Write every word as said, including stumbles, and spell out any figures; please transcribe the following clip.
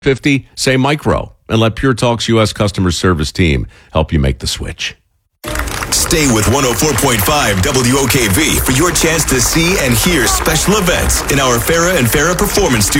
fifty, say Micro, and let Pure Talk's U S customer service team help you make the switch. Stay with one oh four point five W O K V for your chance to see and hear special events in our Farrah and Farrah Performance Studio.